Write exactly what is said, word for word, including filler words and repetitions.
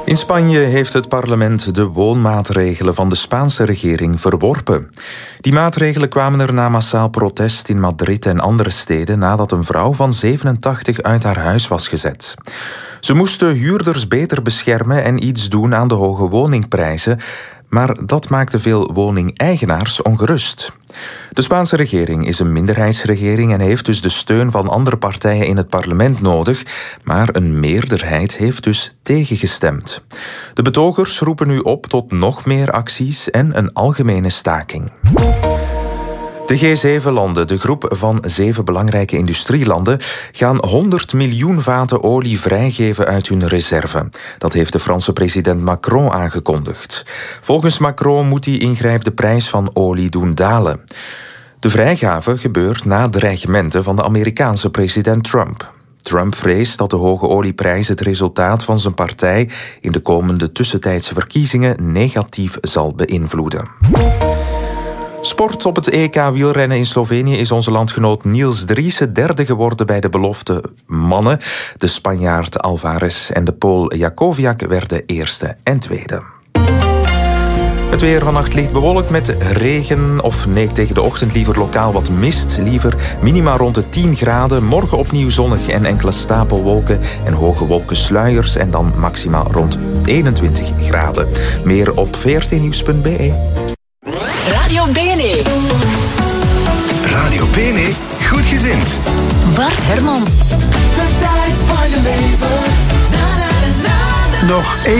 In Spanje heeft het parlement de woonmaatregelen van de Spaanse regering verworpen. Die maatregelen kwamen er na massaal protest in Madrid en andere steden nadat een vrouw van zevenentachtig uit haar huis was gezet. Ze moesten huurders beter beschermen en iets doen aan de hoge woningprijzen, maar dat maakte veel woningeigenaars ongerust. De Spaanse regering is een minderheidsregering en heeft dus de steun van andere partijen in het parlement nodig, maar een meerderheid heeft dus tegengestemd. De betogers roepen nu op tot nog meer acties en een algemene staking. De G zeven landen, de groep van zeven belangrijke industrielanden, gaan honderd miljoen vaten olie vrijgeven uit hun reserve. Dat heeft de Franse president Macron aangekondigd. Volgens Macron moet die ingrijp de prijs van olie doen dalen. De vrijgave gebeurt na dreigementen van de Amerikaanse president Trump. Trump vreest dat de hoge olieprijs het resultaat van zijn partij in de komende tussentijdse verkiezingen negatief zal beïnvloeden. Sport op het E K wielrennen in Slovenië is onze landgenoot Niels Driessen derde geworden bij de belofte mannen. De Spanjaard Alvarez en de Pool Jakowiak werden eerste en tweede. Het weer vannacht licht bewolkt met regen, of nee, tegen de ochtend liever lokaal wat mist. Liever minima rond de tien graden, morgen opnieuw zonnig en enkele stapelwolken en hoge wolkensluiers en dan maxima rond eenentwintig graden. Meer op v r t nieuws punt b e. Radio B N E. Radio B N E, goed gezind. Bart Herman. De tijd van je leven. Na, na, na, na, na. Nog één.